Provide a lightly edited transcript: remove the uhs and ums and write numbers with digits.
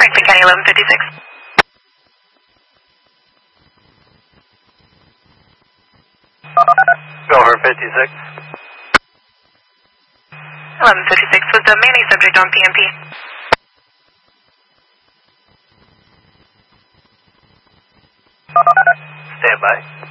Franklin County 1156. 56. 1156 was the Manny subject on PMP. Stand by.